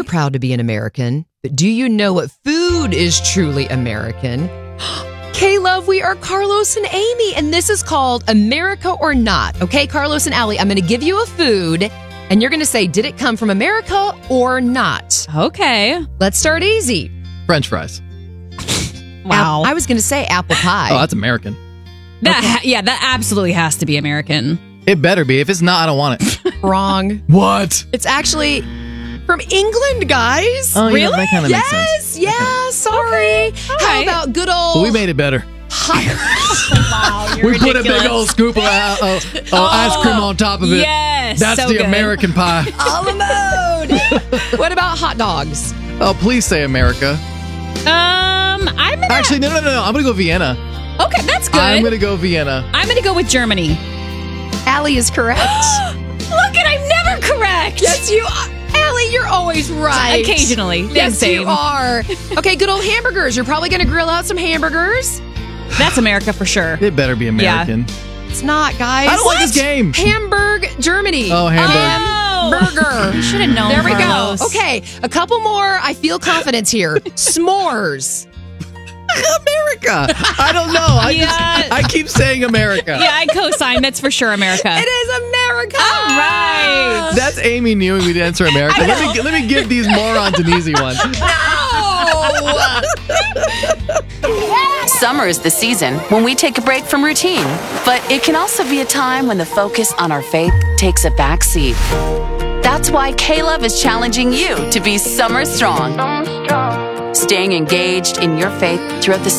proud to be an American, but do you know what food is truly American? K-Love, we are Carlos and Amy, and this is called America or Not. Okay, Carlos and Allie, I'm going to give you a food, and you're going to say, did it come from America or not? Okay. Let's start easy. French fries. Wow. I was going to say apple pie. Oh, that's American. That absolutely has to be American. It better be. If it's not, I don't want it. Wrong. What? It's actually from England, guys. Oh, Really? Yeah, that kind of makes sense. Yeah, sorry. How right. about good old... But we made it better. Wow, you're We put a big old scoop of ice cream on top of it. Yes. That's so the good. American pie. a la mode. What about hot dogs? Oh, please say America. I'm gonna... Actually, no. I'm going to go Vienna. Okay, that's good. I'm going to go Vienna. I'm gonna go with Germany. Allie is correct. Look at, I'm never correct. Yes, you are. Allie, you're always right. Occasionally. Yes, Same. you are. Okay, good old hamburgers. You're probably going to grill out some hamburgers. That's America for sure. It better be American. It's not, guys. I don't like this game. Hamburg, Germany. Oh, Hamburg. Hamburger. You should have known. There we Carlos. go. Okay, a couple more. I feel confidence here. S'mores. America. I don't know. I keep saying America. Yeah, I co-sign. That's for sure America. It is America. All right. That's Amy knew we'd answer America. Let me give these morons an easy one. Summer is the season when we take a break from routine, but it can also be a time when the focus on our faith takes a back seat. That's why K-Love is challenging you to be summer strong. Staying engaged in your faith throughout the